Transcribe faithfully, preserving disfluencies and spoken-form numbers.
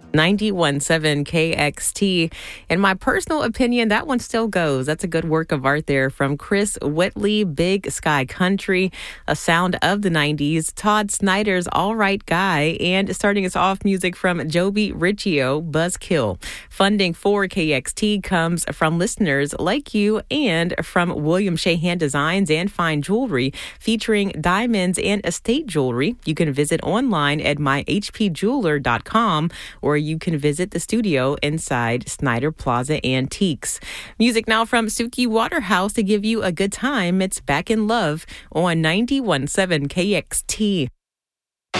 ninety-one point seven K X T. In my personal opinion, that one still goes. That's a good work of art there from Chris Whitley, Big Sky Country, a sound of the nineties, Todd Snyder's All Right Guy, and starting us off, music from Joby Riccio, Buzzkill. Funding for K X T comes from listeners like you and from William Shahan Designs and Fine Jewelry, featuring diamonds and estate jewelry. You can visit online at my h p jeweler dot com, or you can visit the studio inside Snyder Plaza Antiques. Music now from Suki Waterhouse to give you a good time. It's Back in Love on ninety-one point seven K X T.